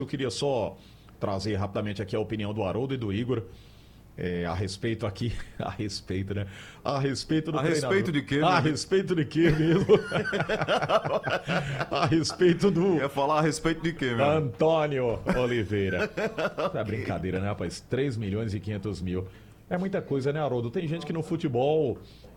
Eu queria só trazer rapidamente aqui a opinião do Haroldo e do Igor a respeito aqui, a respeito, né? A respeito do A treinador. respeito de quê, meu A amigo? respeito de quê mesmo? A respeito do Quer falar a respeito de quê, meu amigo? Antônio Oliveira. É brincadeira, né, rapaz? 3 milhões e 500 mil. É muita coisa, né, Haroldo? Tem gente que no futebol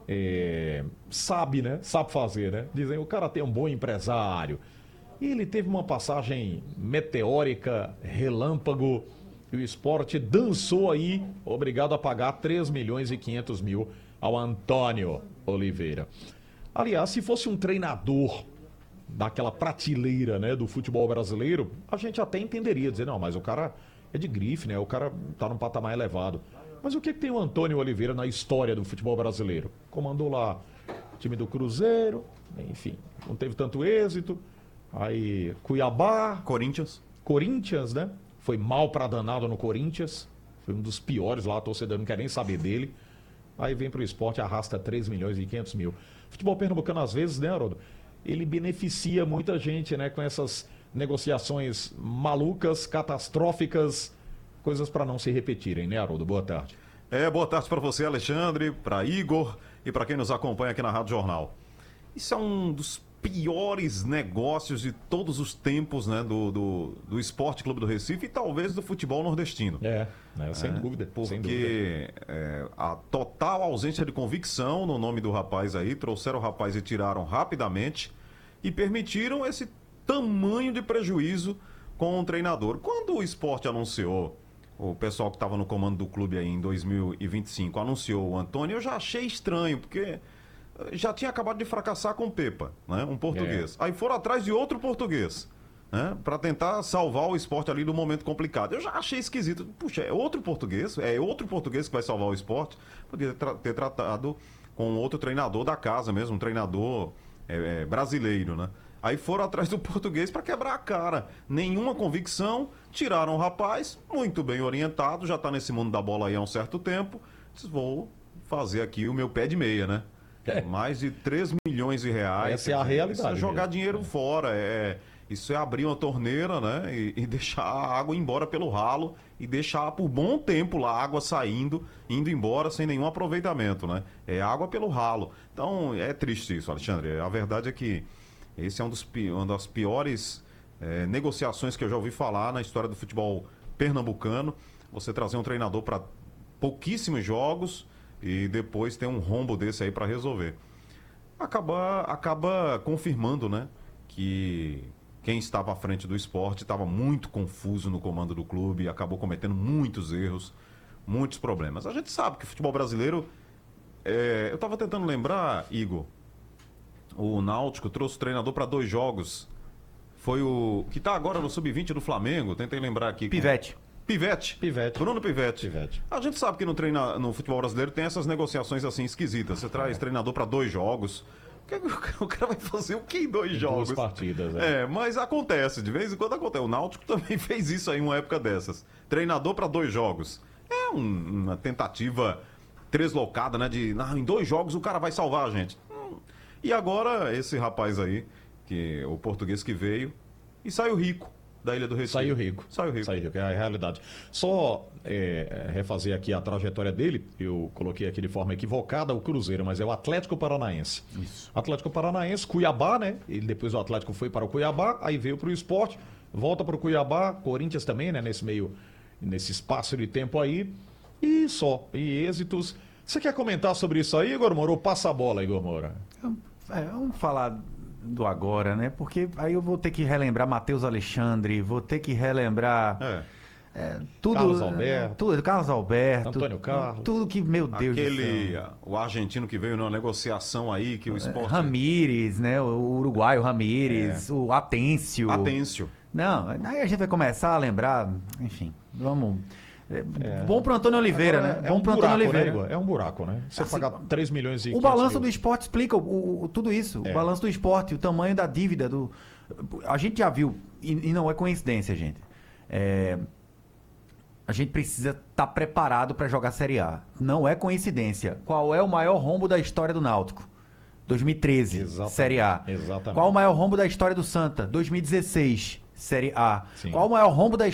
sabe, né? Sabe fazer, né? Dizem, o cara tem um bom empresário. E ele teve uma passagem meteórica, relâmpago, e o esporte dançou aí, obrigado a pagar 3 milhões e 500 mil ao Antônio Oliveira. Aliás, se fosse um treinador daquela prateleira, né, do futebol brasileiro, a gente até entenderia, dizer, não, mas o cara é de grife, né, o cara tá num patamar elevado. Mas o que tem o Antônio Oliveira na história do futebol brasileiro? Comandou lá o time do Cruzeiro, enfim, não teve tanto êxito. Aí, Cuiabá, Corinthians, né? Foi mal pra danado no Corinthians. Foi um dos piores lá, a torcedor não quer nem saber dele. Aí vem pro esporte, arrasta 3 milhões e 500 mil. Futebol pernambucano, às vezes, né, Haroldo? Ele beneficia muita gente, né? Com essas negociações malucas, catastróficas, coisas pra não se repetirem, né, Haroldo? Boa tarde. Boa tarde pra você, Alexandre, pra Igor e pra quem nos acompanha aqui na Rádio Jornal. Isso é um dos piores negócios de todos os tempos, né, do Esporte Clube do Recife e talvez do futebol nordestino. Sem dúvida. Porque a total ausência de convicção no nome do rapaz aí, trouxeram o rapaz e tiraram rapidamente e permitiram esse tamanho de prejuízo com o treinador. Quando o esporte anunciou, o pessoal que estava no comando do clube aí em 2025 anunciou o Antônio, eu já achei estranho, porque já tinha acabado de fracassar com o Pepa, né? Um português. Aí foram atrás de outro português, né? Para tentar salvar o esporte ali do momento complicado. Eu já achei esquisito. Puxa, é outro português que vai salvar o esporte. Poderia ter tratado com outro treinador da casa mesmo, um treinador brasileiro, né? Aí foram atrás do português para quebrar a cara. Nenhuma convicção, tiraram o rapaz, muito bem orientado, já está nesse mundo da bola aí há um certo tempo. Vou fazer aqui o meu pé de meia, né? Mais de 3 milhões de reais. Essa é a realidade. Isso é jogar dinheiro fora. Isso é abrir uma torneira, né? E deixar a água ir embora pelo ralo e deixar por bom tempo lá a água saindo, indo embora sem nenhum aproveitamento, né? É água pelo ralo. Então é triste isso, Alexandre. A verdade é que esse é uma das piores negociações que eu já ouvi falar na história do futebol pernambucano. Você trazer um treinador para pouquíssimos jogos e depois tem um rombo desse aí para resolver. Acaba confirmando, né, que quem estava à frente do esporte estava muito confuso no comando do clube, acabou cometendo muitos erros, muitos problemas. A gente sabe que o futebol brasileiro... eu estava tentando lembrar, Igor, o Náutico trouxe o treinador para 2 jogos. Foi o que está agora no Sub-20 do Flamengo, tentei lembrar aqui. Pivete. Bruno Pivete. A gente sabe que no futebol brasileiro tem essas negociações assim esquisitas. Você traz treinador para 2 jogos. O cara vai fazer o que em 2 jogos? 2 partidas, mas acontece, de vez em quando acontece. O Náutico também fez isso aí em uma época dessas. Treinador para 2 jogos. É uma tentativa deslocada, né? Em 2 jogos o cara vai salvar a gente. E agora esse rapaz aí, o português que veio, e saiu rico da Ilha do Recife. Saiu rico, é a realidade. Só refazer aqui a trajetória dele, eu coloquei aqui de forma equivocada o Cruzeiro, mas é o Atlético Paranaense. Isso. Atlético Paranaense, Cuiabá, né? Ele, depois o Atlético foi para o Cuiabá, aí veio para o Sport, volta para o Cuiabá, Corinthians também, né? Nesse espaço de tempo aí, e êxitos. Você quer comentar sobre isso aí, Igor Moura? Ou passa a bola, Igor Moura? Vamos falar do agora, né? Porque aí eu vou ter que relembrar Matheus Alexandre, vou ter que relembrar tudo. Carlos Alberto. Antônio Carlos. Tudo que, meu Deus do céu. O argentino que veio numa negociação aí, que o esporte... Ramírez, né? O uruguaio Ramírez, o Atêncio. Não, aí a gente vai começar a lembrar, enfim, vamos... Bom pro Antônio Oliveira, agora, né? Bom pro Antônio Oliveira. Né? É um buraco, né? Você pagar 3 milhões e 500 O balanço mil. do esporte explica tudo isso. O balanço do esporte, o tamanho da dívida. A gente já viu, e não é coincidência, gente. A gente precisa estar preparado para jogar Série A. Não é coincidência. Qual é o maior rombo da história do Náutico? 2013, Série A. Exatamente. Qual o maior rombo da história do Santa? 2016. Série A. Sim. Qual o maior rombo da